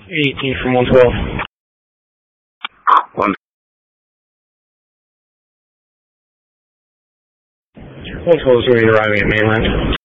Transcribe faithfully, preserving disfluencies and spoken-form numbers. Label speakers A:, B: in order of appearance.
A: eighteen from one twelve.
B: One.
A: one twelve is going to be arriving at mainland.